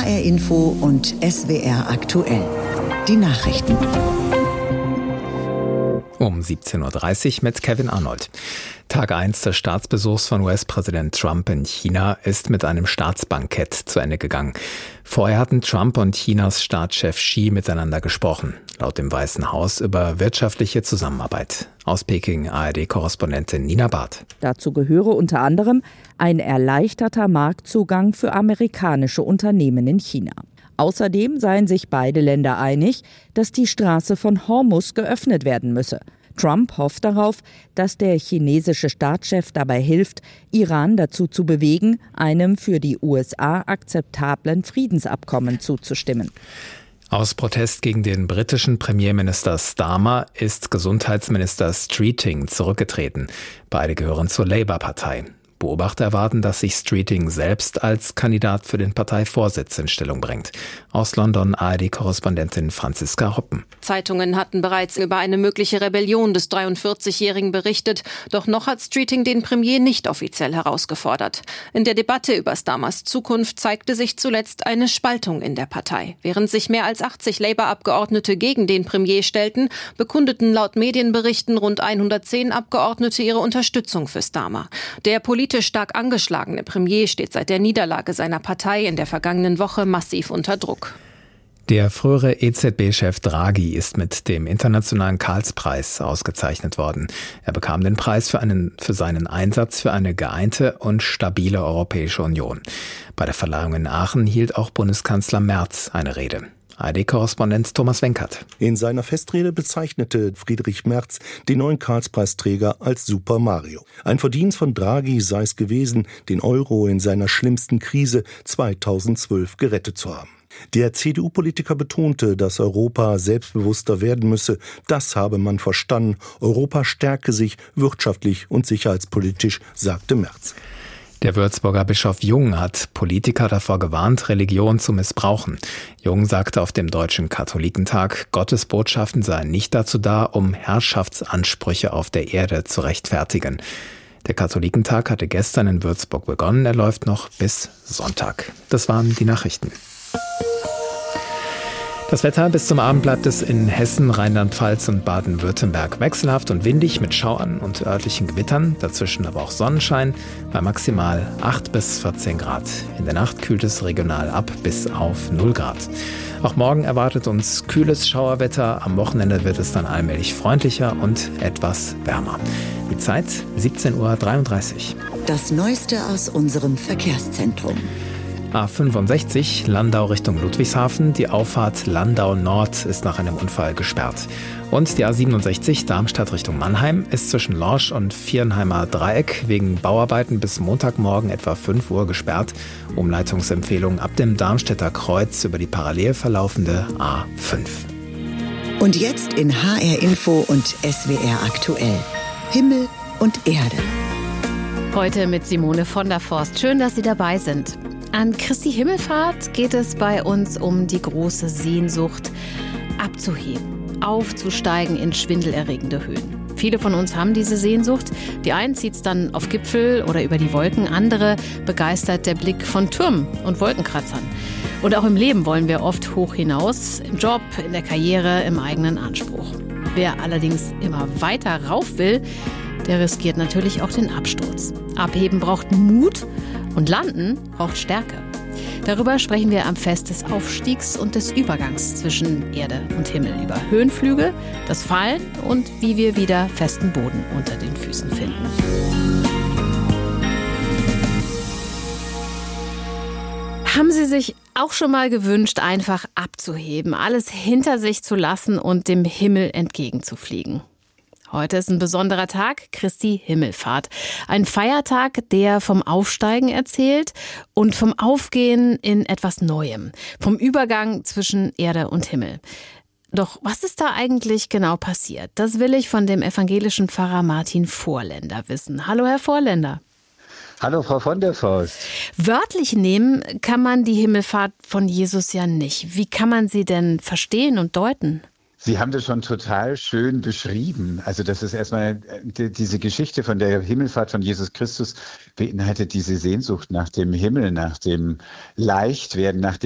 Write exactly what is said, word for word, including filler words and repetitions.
R Info und S W R aktuell. Die Nachrichten. Um siebzehn Uhr dreißig mit Kevin Arnold. Tag eins des Staatsbesuchs von U S-Präsident Trump in China ist mit einem Staatsbankett zu Ende gegangen. Vorher hatten Trump und Chinas Staatschef Xi miteinander gesprochen, laut dem Weißen Haus über wirtschaftliche Zusammenarbeit. Aus Peking A R D-Korrespondentin Nina Barth. Dazu gehöre unter anderem ein erleichterter Marktzugang für amerikanische Unternehmen in China. Außerdem seien sich beide Länder einig, dass die Straße von Hormuz geöffnet werden müsse. Trump hofft darauf, dass der chinesische Staatschef dabei hilft, Iran dazu zu bewegen, einem für die U S A akzeptablen Friedensabkommen zuzustimmen. Aus Protest gegen den britischen Premierminister Starmer ist Gesundheitsminister Streeting zurückgetreten. Beide gehören zur Labour-Partei. Beobachter erwarten, dass sich Streeting selbst als Kandidat für den Parteivorsitz in Stellung bringt. Aus London A R D-Korrespondentin Franziska Hoppen. Zeitungen hatten bereits über eine mögliche Rebellion des dreiundvierzigjährigen berichtet. Doch noch hat Streeting den Premier nicht offiziell herausgefordert. In der Debatte über Starmers Zukunft zeigte sich zuletzt eine Spaltung in der Partei. Während sich mehr als achtzig Labour-Abgeordnete gegen den Premier stellten, bekundeten laut Medienberichten rund hundertzehn Abgeordnete ihre Unterstützung für Starmer. Der Politiker Politisch stark angeschlagene Premier steht seit der Niederlage seiner Partei in der vergangenen Woche massiv unter Druck. Der frühere E Z B-Chef Draghi ist mit dem Internationalen Karlspreis ausgezeichnet worden. Er bekam den Preis für, einen, für seinen Einsatz für eine geeinte und stabile Europäische Union. Bei der Verleihung in Aachen hielt auch Bundeskanzler Merz eine Rede. A R D-Korrespondent Thomas Wenkert. In seiner Festrede bezeichnete Friedrich Merz den neuen Karlspreisträger als Super Mario. Ein Verdienst von Draghi sei es gewesen, den Euro in seiner schlimmsten Krise zweitausendzwölf gerettet zu haben. Der C D U-Politiker betonte, dass Europa selbstbewusster werden müsse. Das habe man verstanden. Europa stärke sich wirtschaftlich und sicherheitspolitisch, sagte Merz. Der Würzburger Bischof Jung hat Politiker davor gewarnt, Religion zu missbrauchen. Jung sagte auf dem Deutschen Katholikentag, Gottes Botschaften seien nicht dazu da, um Herrschaftsansprüche auf der Erde zu rechtfertigen. Der Katholikentag hatte gestern in Würzburg begonnen, er läuft noch bis Sonntag. Das waren die Nachrichten. Das Wetter: bis zum Abend bleibt es in Hessen, Rheinland-Pfalz und Baden-Württemberg wechselhaft und windig mit Schauern und örtlichen Gewittern, dazwischen aber auch Sonnenschein, bei maximal acht bis vierzehn Grad. In der Nacht kühlt es regional ab bis auf null Grad. Auch morgen erwartet uns kühles Schauerwetter, am Wochenende wird es dann allmählich freundlicher und etwas wärmer. Die Zeit siebzehn Uhr dreiunddreißig. Das Neueste aus unserem Verkehrszentrum. A fünfundsechzig, Landau Richtung Ludwigshafen. Die Auffahrt Landau Nord ist nach einem Unfall gesperrt. Und die A siebenundsechzig, Darmstadt Richtung Mannheim, ist zwischen Lorsch und Viernheimer Dreieck wegen Bauarbeiten bis Montagmorgen etwa fünf Uhr gesperrt. Umleitungsempfehlung ab dem Darmstädter Kreuz über die parallel verlaufende A fünf. Und jetzt in H R Info und S W R aktuell. Himmel und Erde. Heute mit Simone von der Forst. Schön, dass Sie dabei sind. An Christi Himmelfahrt geht es bei uns um die große Sehnsucht, abzuheben, aufzusteigen in schwindelerregende Höhen. Viele von uns haben diese Sehnsucht. Die einen zieht es dann auf Gipfel oder über die Wolken, andere begeistert der Blick von Türmen und Wolkenkratzern. Und auch im Leben wollen wir oft hoch hinaus, im Job, in der Karriere, im eigenen Anspruch. Wer allerdings immer weiter rauf will, der riskiert natürlich auch den Absturz. Abheben braucht Mut und Landen braucht Stärke. Darüber sprechen wir am Fest des Aufstiegs und des Übergangs zwischen Erde und Himmel, über Höhenflüge, das Fallen und wie wir wieder festen Boden unter den Füßen finden. Haben Sie sich auch schon mal gewünscht, einfach abzuheben, alles hinter sich zu lassen und dem Himmel entgegenzufliegen? Heute ist ein besonderer Tag, Christi Himmelfahrt. Ein Feiertag, der vom Aufsteigen erzählt und vom Aufgehen in etwas Neuem, vom Übergang zwischen Erde und Himmel. Doch was ist da eigentlich genau passiert? Das will ich von dem evangelischen Pfarrer Martin Vorländer wissen. Hallo, Herr Vorländer. Hallo, Frau von der Forst. Wörtlich nehmen kann man die Himmelfahrt von Jesus ja nicht. Wie kann man sie denn verstehen und deuten? Sie haben das schon total schön beschrieben. Also das ist erstmal die, diese Geschichte von der Himmelfahrt von Jesus Christus beinhaltet diese Sehnsucht nach dem Himmel, nach dem Leichtwerden, nach